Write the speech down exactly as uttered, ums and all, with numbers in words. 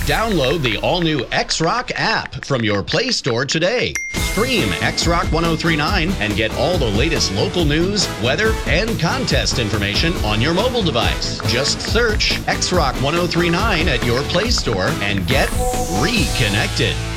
Download the all-new X-Rock app from your Play Store today. Stream X-Rock ten thirty-nine and get all the latest local news, weather, and contest information on your mobile device. Just search X-Rock ten thirty-nine at your Play Store and get reconnected.